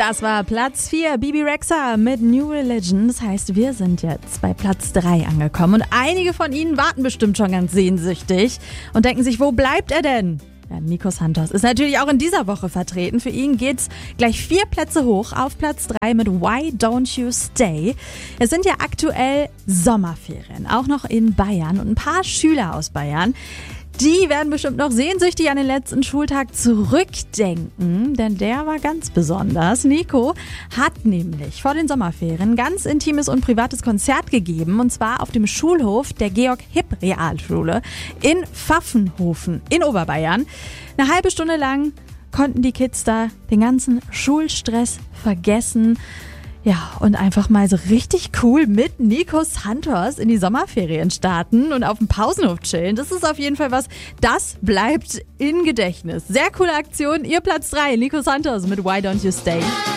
Das war Platz 4, Bebe Rexha mit New Religion. Das heißt, wir sind jetzt bei Platz 3 angekommen. Und einige von Ihnen warten bestimmt schon ganz sehnsüchtig und denken sich, wo bleibt er denn? Ja, Nico Santos ist natürlich auch in dieser Woche vertreten. Für ihn geht's gleich 4 Plätze hoch auf Platz 3 mit Why Don't You Stay. Es sind ja aktuell Sommerferien, auch noch in Bayern. Und ein paar Schüler aus Bayern, die werden bestimmt noch sehnsüchtig an den letzten Schultag zurückdenken, denn der war ganz besonders. Nico hat nämlich vor den Sommerferien ein ganz intimes und privates Konzert gegeben, und zwar auf dem Schulhof der Georg-Hipp-Realschule in Pfaffenhofen in Oberbayern. Eine halbe Stunde lang konnten die Kids da den ganzen Schulstress vergessen. Ja, und einfach mal so richtig cool mit Nico Santos in die Sommerferien starten und auf dem Pausenhof chillen. Das ist auf jeden Fall was, das bleibt in Gedächtnis. Sehr coole Aktion. Ihr Platz 3, Nico Santos mit Why Don't You Stay.